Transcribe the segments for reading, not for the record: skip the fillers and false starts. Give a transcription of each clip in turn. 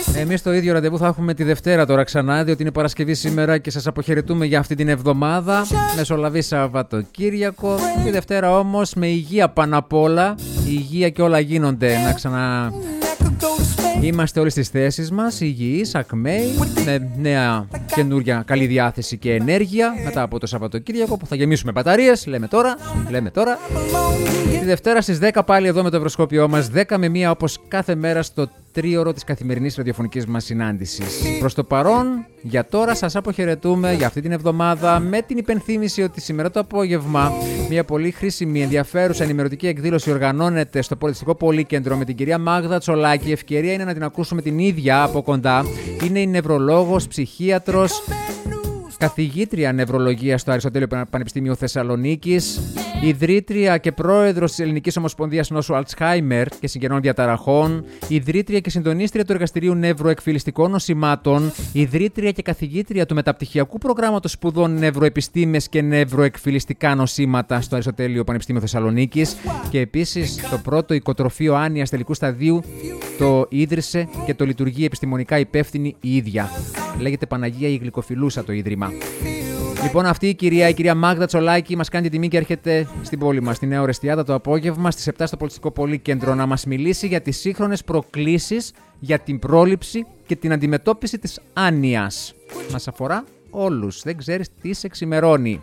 Εμείς το ίδιο ραντεβού θα έχουμε τη Δευτέρα τώρα ξανά, διότι είναι Παρασκευή σήμερα και σας αποχαιρετούμε για αυτή την εβδομάδα. Μεσολαβή Σαββατοκύριακο. Τη Δευτέρα όμως με υγεία πάνω απ' όλα. Υγεία και όλα γίνονται. Να ξανά είμαστε όλοι στις θέσεις μας, υγιείς, ακμαίοι, με νέα καινούρια καλή διάθεση και ενέργεια μετά από το Σαββατοκύριακο που θα γεμίσουμε μπαταρίες. Λέμε τώρα. Τη Δευτέρα στις 10 πάλι εδώ με το ευρωσκόπιό μας, 10 με 1 όπως κάθε μέρα στο τρίωρο της καθημερινής ραδιοφωνικής μας συνάντησης. Προς το παρόν, για τώρα σας αποχαιρετούμε για αυτή την εβδομάδα με την υπενθύμηση ότι σήμερα το απόγευμα μια πολύ χρήσιμη, ενδιαφέρουσα ενημερωτική εκδήλωση οργανώνεται στο Πολιτιστικό Πολύκεντρο με την κυρία Μάγδα Τσολάκη. Η ευκαιρία είναι να την ακούσουμε την ίδια από κοντά. Είναι η νευρολόγος, ψυχίατρος, καθηγήτρια νευρολογίας στο Αριστοτέλειο Πανεπιστήμιο Θεσσαλονίκης, ιδρύτρια και πρόεδρος της Ελληνικής Ομοσπονδίας Νόσου Αλτσχάιμερ και Συγγενών Διαταραχών, ιδρύτρια και συντονίστρια του Εργαστηρίου Νευροεκφυλιστικών Νοσημάτων, ιδρύτρια και καθηγήτρια του Μεταπτυχιακού Προγράμματος Σπουδών Νευροεπιστήμες και Νευροεκφυλιστικά Νοσήματα στο Αριστοτέλειο Πανεπιστήμιο Θεσσαλονίκης και επίσης το πρώτο οικοτροφείο άνοιας τελικού σταδίου το ίδρυσε και το λειτουργεί επιστημονικά υπεύθυνη η ίδια. Λέγεται Παναγία η Γλυκοφιλούσα το ίδρυμα. Λοιπόν, αυτή η κυρία Μάγδα Τσολάκη μας κάνει τη τιμή και έρχεται στην πόλη μας, στη Νέα Ορεστιάδα, το απόγευμα στις 7 στο Πολιτιστικό Πολύκεντρο να μας μιλήσει για τις σύγχρονες προκλήσεις για την πρόληψη και την αντιμετώπιση της άνοιας. Μας αφορά όλους, δεν ξέρεις τι σε ξημερώνει.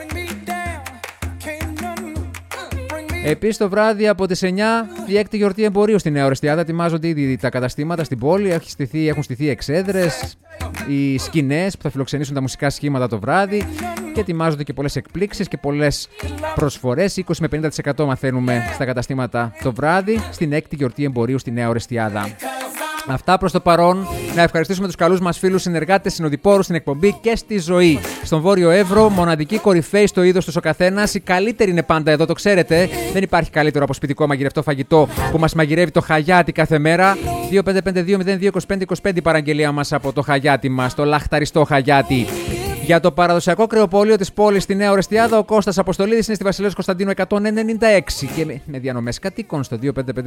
Επίσης το βράδυ από τις 9 η έκτη γιορτή εμπορίου στη Νέα Ορεστιάδα. Ετοιμάζονται ήδη τα καταστήματα στην πόλη, έχουν στηθεί εξέδρες, οι σκηνές που θα φιλοξενήσουν τα μουσικά σχήματα το βράδυ και ετοιμάζονται και πολλές εκπλήξεις και πολλές προσφορές. 20 με 50% μαθαίνουμε στα καταστήματα το βράδυ στην έκτη γιορτή εμπορίου στη Νέα Ορεστιάδα. Αυτά προς το παρόν. Να ευχαριστήσουμε τους καλούς μας φίλους συνεργάτες, συνοδοιπόρους στην εκπομπή και στη ζωή. Στον Βόρειο Εύρο, μοναδική κορυφαίοι στο είδος τους ο καθένας. Η καλύτερη είναι πάντα εδώ, το ξέρετε. Δεν υπάρχει καλύτερο από σπιτικό μαγειρευτό φαγητό που μας μαγειρεύει το Χαγιάτι κάθε μέρα. 2552-022525 η παραγγελία μας από το Χαγιάτι μας, το λαχταριστό Χαγιάτι. Για το παραδοσιακό κρεοπόλιο της πόλης στη Νέα Ορεστιάδα, ο Κώστας Αποστολίδης είναι στη Βασιλέως Κωνσταντίνου 196 και με διανομές κατοίκων στο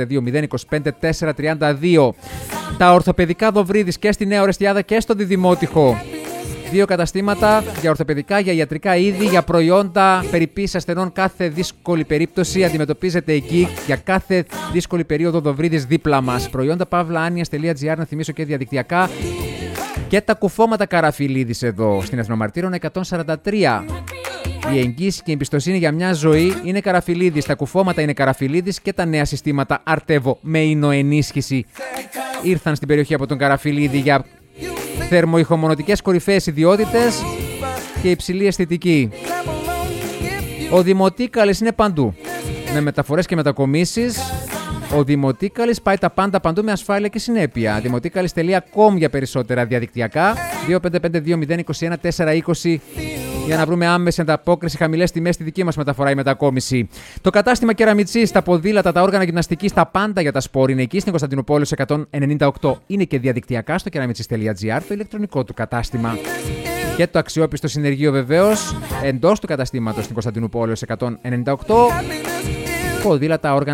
2552-025-432. Τα ορθοπαιδικά Δοβρίδης και στη Νέα Ορεστιάδα και στο Διδημότυχο. 2 καταστήματα για ορθοπαιδικά, για ιατρικά είδη, για προϊόντα περιποίησης ασθενών. Κάθε δύσκολη περίπτωση αντιμετωπίζεται εκεί. Για κάθε δύσκολη περίοδο Δοβρίδης δίπλα μας. Προϊόντα pavlaanias.gr, να θυμίσω και διαδικτυακά. Και τα κουφώματα Καραφιλίδης εδώ, στην Εθνομαρτύρων 143. Η εγγύηση και η εμπιστοσύνη για μια ζωή είναι Καραφιλίδης. Τα κουφώματα είναι Καραφιλίδης και τα νέα συστήματα Αρτεύο με εινοενίσχυση ήρθαν στην περιοχή από τον Καραφιλίδη για θερμοϊχομονωτικές κορυφαίες ιδιότητες και υψηλή αισθητική. Ο Δημοτίκαλης είναι παντού, με μεταφορές και μετακομίσεις. Ο Δημοτίκαλης πάει τα πάντα παντού με ασφάλεια και συνέπεια. Δημοτίκαλης.com για περισσότερα διαδικτυακά. 2552-021-420 για να βρούμε άμεση ανταπόκριση, χαμηλές τιμές στη δική μας μεταφορά ή μετακόμιση. Το κατάστημα Κεραμιτσής, τα ποδήλατα, τα όργανα γυμναστικής, τα πάντα για τα σπορ είναι εκεί στην Κωνσταντινούπολης 198. Είναι και διαδικτυακά στο κεραμιτσής.gr, το ηλεκτρονικό του κατάστημα. Και το αξιόπιστο συνεργείο βεβαίως εντός του καταστήματος στην Κωνσταντινούπολης 198. Ποδήλατα, όργανα